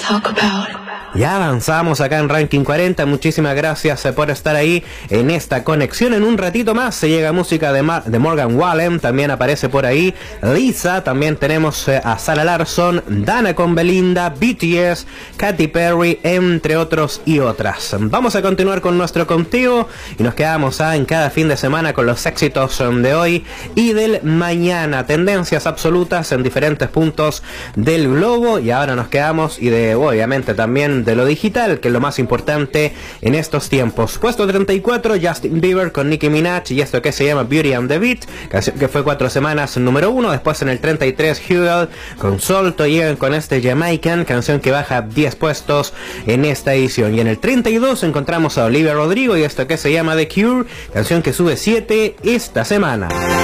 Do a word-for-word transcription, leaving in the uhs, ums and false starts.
talk about. Ya avanzamos acá en Ranking cuarenta, muchísimas gracias por estar ahí en esta conexión. En un ratito más se llega música de, Ma de Morgan Wallen, también aparece por ahí Lisa, también tenemos eh, a Sarah Larsson, Dana con Belinda, B T S, Katy Perry, entre otros y otras. Vamos a continuar con nuestro conteo y nos quedamos ah, en cada fin de semana con los éxitos de hoy y del mañana, tendencias absolutas en diferentes puntos del globo, y ahora nos quedamos y de obviamente también de lo digital, que es lo más importante en estos tiempos. Puesto treinta y cuatro, Justin Bieber con Nicki Minaj y esto que se llama Beauty and the Beat, canción que fue cuatro semanas número uno. Después en el treinta y tres, Hugel con Solto, llegan con este Jamaican, canción que baja diez puestos en esta edición. Y en el treinta y dos encontramos a Olivia Rodrigo y esto que se llama The Cure, canción que sube siete esta semana.